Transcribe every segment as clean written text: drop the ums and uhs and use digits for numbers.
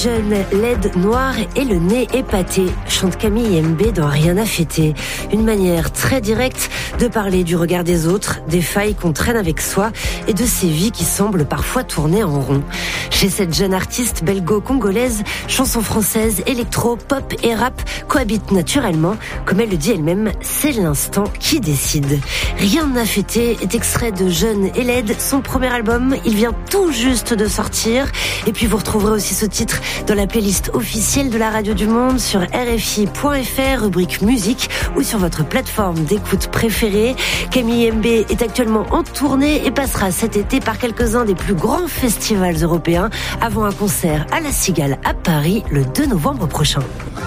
jeune, laide, noire et le nez épaté, chante Camille MB dans Rien à fêter. Une manière très directe de parler du regard des autres, des failles qu'on traîne avec soi et de ces vies qui semblent parfois tourner en rond. Chez cette jeune artiste belgo-congolaise, chansons françaises, électro, pop et rap cohabitent naturellement. Comme elle le dit elle-même, c'est l'instant qui décide. Rien à fêter est extrait de Jeune et laide, son premier album. Il vient tout juste de sortir. Et puis vous retrouverez aussi ce titre dans la playlist officielle de la Radio du Monde sur RFI.fr, rubrique musique, ou sur votre plateforme d'écoute préférée. Camille MB est actuellement en tournée et passera cet été par quelques-uns des plus grands festivals européens avant un concert à La Cigale à Paris le 2 novembre prochain.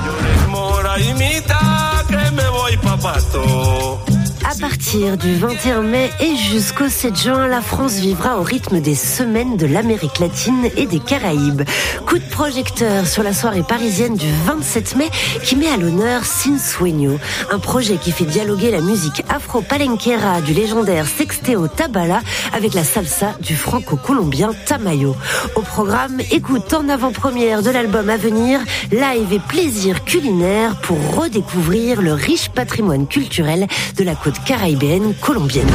À partir du 21 mai et jusqu'au 7 juin, la France vivra au rythme des semaines de l'Amérique latine et des Caraïbes. Coup de projecteur sur la soirée parisienne du 27 mai qui met à l'honneur Sin Sueño, un projet qui fait dialoguer la musique afro-palenquera du légendaire Sexteo Tabala avec la salsa du franco-colombien Tamayo. Au programme, écoute en avant-première de l'album à venir, live et plaisir culinaire pour redécouvrir le riche patrimoine culturel de la côte caribéenne colombienne.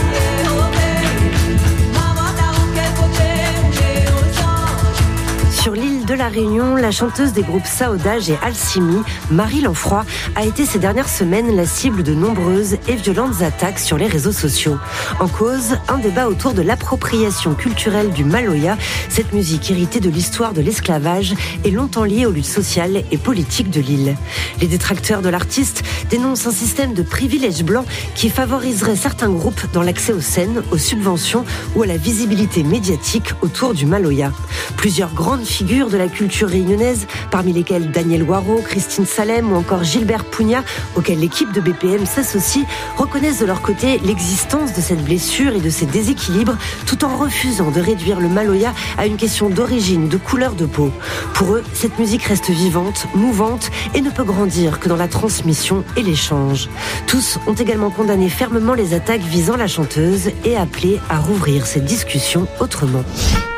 Sur l'île de la Réunion, la chanteuse des groupes Saodage et Alcimi, Marie Lanfroy, a été ces dernières semaines la cible de nombreuses et violentes attaques sur les réseaux sociaux. En cause, un débat autour de l'appropriation culturelle du Maloya, cette musique héritée de l'histoire de l'esclavage et longtemps liée aux luttes sociales et politiques de l'île. Les détracteurs de l'artiste dénoncent un système de privilèges blancs qui favoriserait certains groupes dans l'accès aux scènes, aux subventions ou à la visibilité médiatique autour du Maloya. Plusieurs grandes figures de la culture réunionnaise, parmi lesquelles Daniel Waro, Christine Salem ou encore Gilbert Pugna, auxquels l'équipe de BPM s'associe, reconnaissent de leur côté l'existence de cette blessure et de ces déséquilibres, tout en refusant de réduire le Maloya à une question d'origine, de couleur de peau. Pour eux, cette musique reste vivante, mouvante et ne peut grandir que dans la transmission et l'échange. Tous ont également condamné fermement les attaques visant la chanteuse et appelé à rouvrir cette discussion autrement.